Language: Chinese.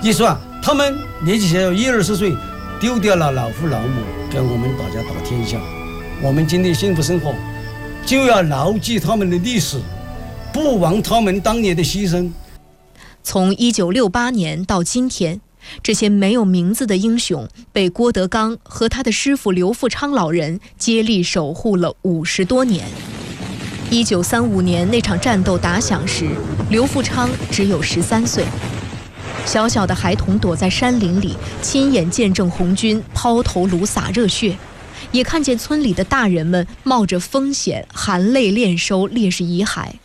你说他们年纪小10-20岁，丢掉了老父老母，跟我们大家打天下。我们今天幸福生活，就要牢记他们的历史，不忘他们当年的牺牲。 从1968年到今天，这些没有名字的英雄被郭德纲和他的师傅刘富昌老人接力守护了50多年。1935年那场战斗打响时，刘富昌只有13岁。小小的孩童躲在山林里，亲眼见证红军抛头颅洒热血，也看见村里的大人们冒着风险含泪练收烈士遗骸。